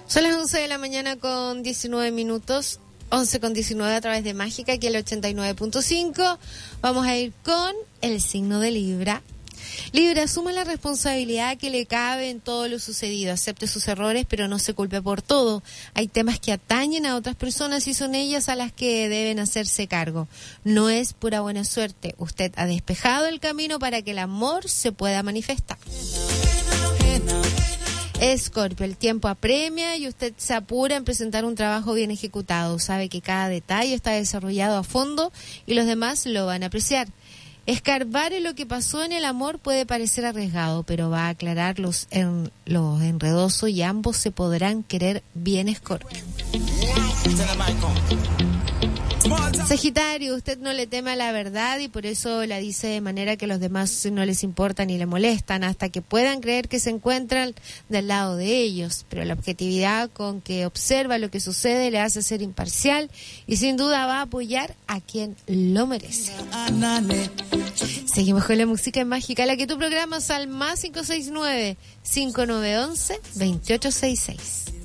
Son las 11 de la mañana con 19 minutos, 11 con 19 a través de Mágica, aquí el 89.5. Vamos a ir con el signo de Libra. Libra, asuma la responsabilidad que le cabe en todo lo sucedido, acepte sus errores, pero no se culpe por todo. Hay temas que atañen a otras personas y son ellas a las que deben hacerse cargo. No es pura buena suerte. Usted ha despejado el camino para que el amor se pueda manifestar. Escorpio, el tiempo apremia y usted se apura en presentar un trabajo bien ejecutado. Sabe que cada detalle está desarrollado a fondo y los demás lo van a apreciar. Escarbar en lo que pasó en el amor puede parecer arriesgado, pero va a aclarar los enredosos y ambos se podrán querer bien, Escorpio. Sagitario, usted no le teme a la verdad y por eso la dice de manera que los demás no les importa ni le molestan, hasta que puedan creer que se encuentran del lado de ellos. Pero la objetividad con que observa lo que sucede le hace ser imparcial y sin duda va a apoyar a quien lo merece. Seguimos con la música mágica, la que tú programas al +569-5911-2866.